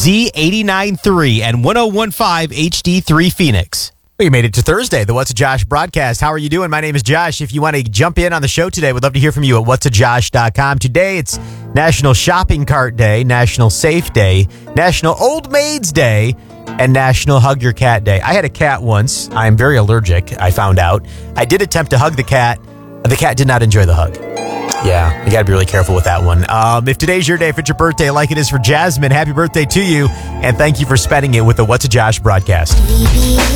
Z89.3 and 101.5 HD3 Phoenix. We made it to Thursday, the What's a Josh broadcast. How are you doing? My name is Josh. If you want to jump in on the show today, we'd love to hear from you at whatsajosh.com. Today, it's National Shopping Cart Day, National Safe Day, National Old Maids Day, and National Hug Your Cat Day. I had a cat once. I'm very allergic, I found out. I did attempt to hug the cat. The cat did not enjoy the hug. Yeah, you got to be really careful with that one. If today's your day, if it's your birthday, like it is for Jasmine, happy birthday to you, and thank you for spending it with the What's a Josh broadcast.